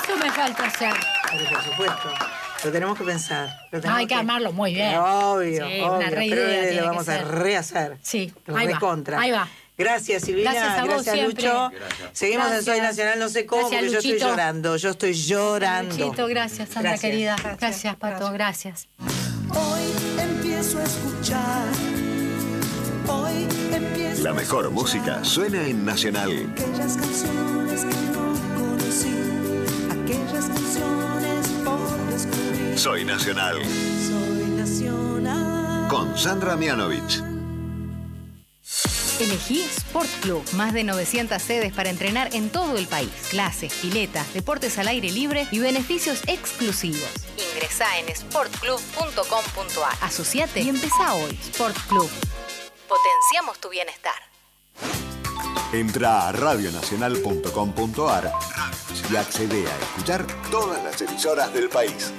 Eso me falta hacer. Pero por supuesto, lo tenemos que pensar. Hay que armarlo muy bien. Obvio, sí, obvio. Una re Pero idea lo vamos a rehacer. Sí, ahí va. Ahí va. Gracias, Silvina. Gracias Lucho. Gracias. Seguimos en Soy Nacional, no sé cómo, Gracias, porque yo estoy Luchito. llorando. Yo estoy llorando. Luchito, gracias, Sandra Gracias. querida. Gracias, Pato, gracias. Hoy empiezo a escuchar. Hoy empiezo La mejor música suena en Nacional. aquellas canciones que no conocí, aquellas canciones por descubrir. Soy Nacional. Soy nacional. Con Sandra Mianovich. Elegí Sport Club. Más de 900 sedes para entrenar en todo el país. Clases, piletas, deportes al aire libre y beneficios exclusivos. Ingresá en sportclub.com.ar. Asociate y empezá hoy. Sport Club. Potenciamos tu bienestar. Entra a radionacional.com.ar y accede a escuchar todas las emisoras del país.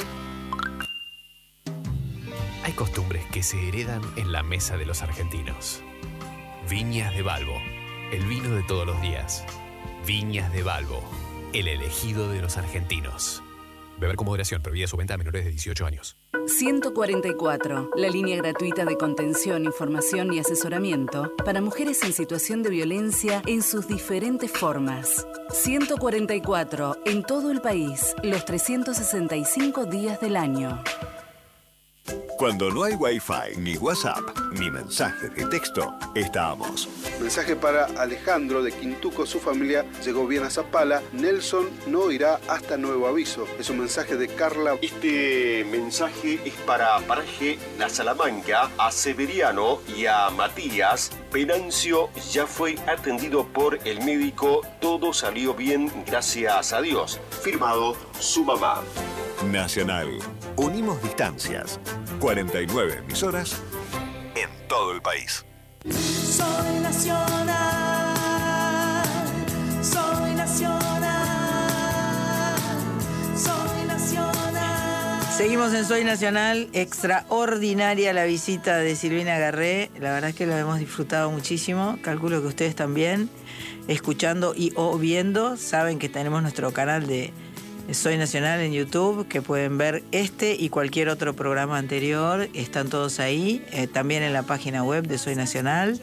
Hay costumbres que se heredan en la mesa de los argentinos. Viñas de Balbo, el vino de todos los días. Viñas de Balbo, el elegido de los argentinos. Beber con moderación, prohibida su venta a menores de 18 años. 144, la línea gratuita de contención, información y asesoramiento para mujeres en situación de violencia en sus diferentes formas. 144, en todo el país, los 365 días del año. Cuando no hay Wi-Fi, ni WhatsApp, ni mensajes de texto, estamos. Mensaje para Alejandro de Quintuco, su familia llegó bien a Zapala. Nelson no irá hasta nuevo aviso. Es un mensaje de Carla. Este mensaje es para Paraje La Salamanca, a Severiano y a Matías. Venancio ya fue atendido por el médico, todo salió bien, gracias a Dios. Firmado su mamá. Nacional. Unimos distancias. 49 emisoras en todo el país. Soy nacional. Soy nacional. Soy nacional. Seguimos en Soy Nacional. Extraordinaria la visita de Silvina Garré. La verdad es que lo hemos disfrutado muchísimo. Calculo que ustedes también, escuchando y o viendo, saben que tenemos nuestro canal de Soy Nacional en YouTube, que pueden ver este y cualquier otro programa anterior. Están todos ahí. También en la página web de Soy Nacional.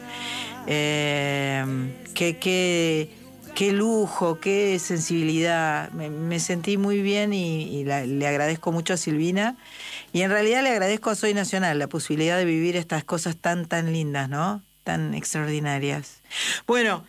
Qué lujo, qué sensibilidad. Me sentí muy bien y le agradezco mucho a Silvina. Y en realidad le agradezco a Soy Nacional la posibilidad de vivir estas cosas tan lindas, ¿no? Tan extraordinarias. Bueno,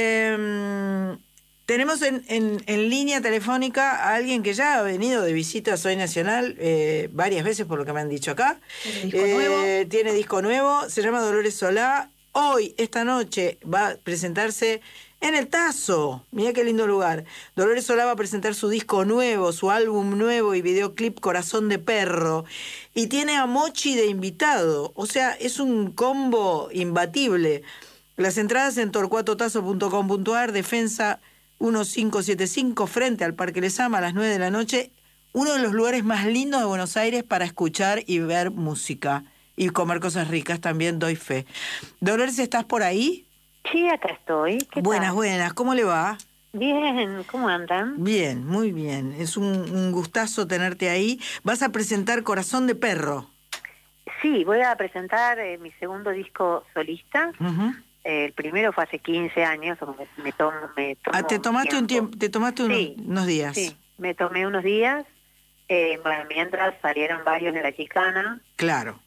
tenemos en línea telefónica a alguien que ya ha venido de visita a Soy Nacional varias veces, por lo que me han dicho acá. Tiene disco nuevo, se llama Dolores Solá. Hoy, esta noche, va a presentarse en el Tazo. Mirá qué lindo lugar. Dolores Solá va a presentar su disco nuevo, su álbum nuevo y videoclip Corazón de Perro. Y tiene a Mochi de invitado. O sea, es un combo imbatible. Las entradas en torcuatotazo.com.ar, Defensa 1575, frente al Parque Lezama, a las 9 de la noche. Uno de los lugares más lindos de Buenos Aires para escuchar y ver música. Y comer cosas ricas, también doy fe. Dolores, ¿estás por ahí? Sí, acá estoy. ¿Qué buenas, tal? buenas. ¿Cómo le va? Bien, ¿cómo andan? Bien, muy bien. Es un gustazo tenerte ahí. Vas a presentar Corazón de Perro. Sí, voy a presentar mi segundo disco solista. Uh-huh. El primero fue hace 15 años. Me tomo te tomaste un tiempo, te tomaste unos días. Sí, me tomé unos días. Bueno, mientras salieron varios de La Chicana. Claro.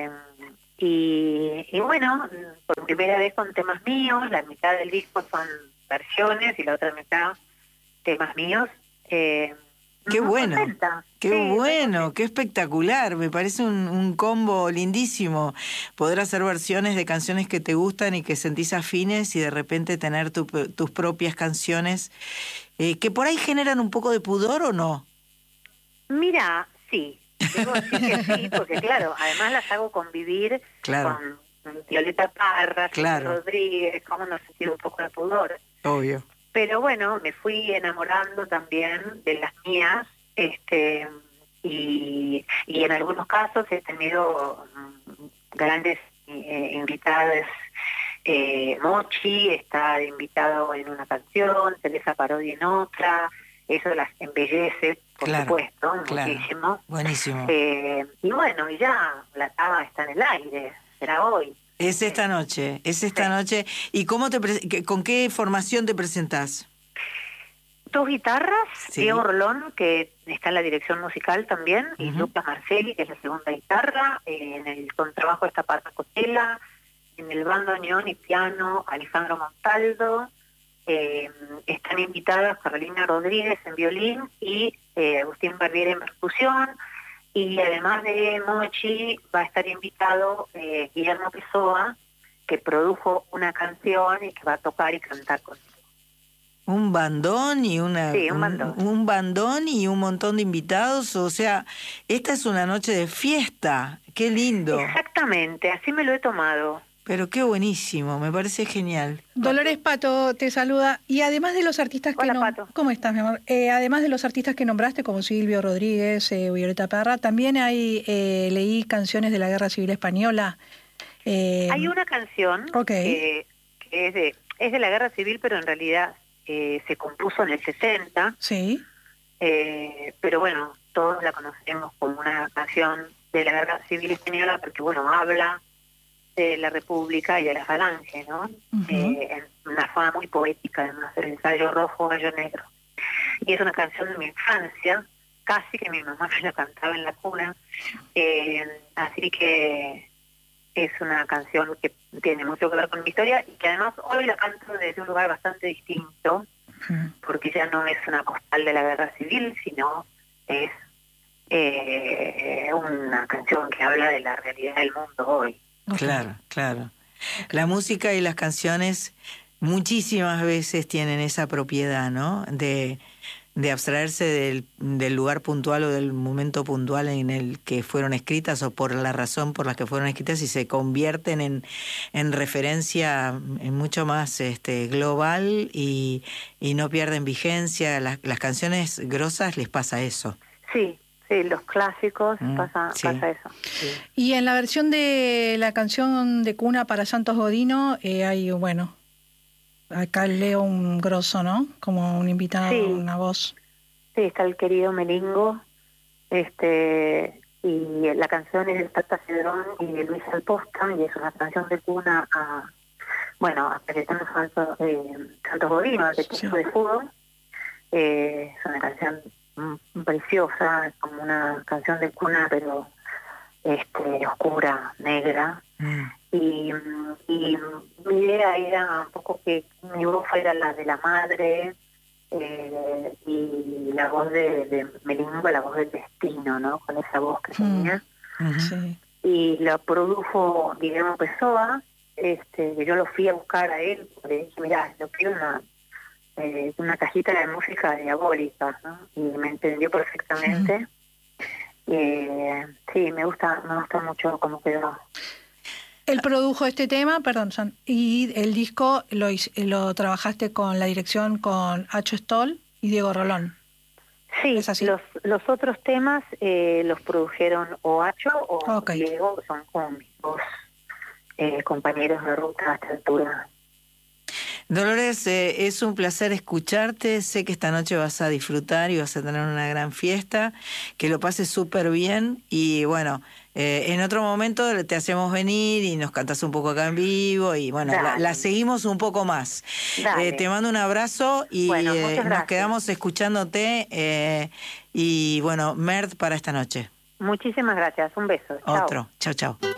Y bueno, por primera vez con temas míos. La mitad del disco son versiones y la otra mitad temas míos. Qué bueno, contenta. qué Sí, bueno, qué espectacular. Me parece un combo lindísimo. Poder hacer versiones de canciones que te gustan y que sentís afines y de repente tener tus propias canciones que por ahí generan un poco de pudor, ¿o no? Mira, sí. Debo decir que sí, porque claro, además las hago convivir con Violeta Parra, Rodríguez, cómo no sentir un poco de pudor. Obvio. Pero bueno, me fui enamorando también de las mías, y en algunos casos he tenido grandes invitadas. Mochi está invitado en una canción, Teresa Parodi en otra, eso las embellece, por supuesto, muchísimo. Buenísimo. Y bueno, y ya la taba está en el aire, será hoy. Es esta noche. ¿Y con qué formación te presentás? 2 guitarras, Diego Rolón, que está en la dirección musical también, y Lucas Marcelli, que es la segunda guitarra, en el contrabajo está Pata Cotela, en el bandoneón y piano Alejandro Montaldo, están invitadas Carolina Rodríguez en violín y Agustín Barbieri en percusión, y además de Mochi va a estar invitado Guillermo Pessoa, que produjo una canción y que va a tocar y cantar conmigo. Un bandón y un bandón y un montón de invitados, o sea, esta es una noche de fiesta. Qué lindo. Exactamente, así me lo he tomado. Pero qué buenísimo, me parece genial. Dolores Pato te saluda. Y además de los artistas Pato. ¿Cómo estás, mi amor? Además de los artistas que nombraste, como Silvio Rodríguez, Violeta Parra, también leí canciones de la Guerra Civil Española. Hay una canción que es de la Guerra Civil, pero en realidad se compuso en el 60. Sí. Pero bueno, todos la conocemos como una canción de la Guerra Civil Española porque, bueno, habla de la República y de la Falange, ¿no? En una forma muy poética, además, el ensayo rojo, gallo negro. Y es una canción de mi infancia, casi que mi mamá me la cantaba en la cuna, así que es una canción que tiene mucho que ver con mi historia y que además hoy la canto desde un lugar bastante distinto, porque ya no es una postal de la Guerra Civil, sino es una canción que habla de la realidad del mundo hoy. Claro, claro. La música y las canciones muchísimas veces tienen esa propiedad, ¿no? De abstraerse del lugar puntual o del momento puntual en el que fueron escritas o por la razón por la que fueron escritas y se convierten en referencia en mucho más global y no pierden vigencia. Las canciones grosas les pasa eso. Sí. Sí, los clásicos pasa eso. Sí. Y en la versión de la canción de cuna para Santos Godino hay, bueno, acá leo un grosso, ¿no? Como un invitado, una voz. Sí, está el querido Melingo, y la canción es de Tata Cedrón y de Luis Alposta, y es una canción de cuna a Cayetano Santos Godino, de Techo de Fútbol. Es una canción preciosa, es como una canción de cuna, pero oscura, negra. Y mi idea era un poco que mi voz fuera la de la madre, y la voz de Melingo, la voz del destino, ¿no? Con esa voz que tenía. Sí. Y la produjo Guillermo Pessoa, que yo lo fui a buscar a él, porque dije, mirá, yo quiero una cajita de música diabólica, ¿no? Y me entendió perfectamente. Sí, me gusta mucho cómo quedó. Él produjo este tema, perdón, y el disco lo trabajaste con la dirección con Acho Stoll y Diego Rolón. Sí, los otros temas los produjeron o Acho o Diego, que son como mis dos compañeros de ruta a esta altura. Dolores, es un placer escucharte, sé que esta noche vas a disfrutar y vas a tener una gran fiesta, que lo pases súper bien y bueno, en otro momento te hacemos venir y nos cantas un poco acá en vivo y bueno, la seguimos un poco más. Te mando un abrazo y nos quedamos escuchándote y bueno, Mert para esta noche. Muchísimas gracias, un beso. Otro, chao, chao.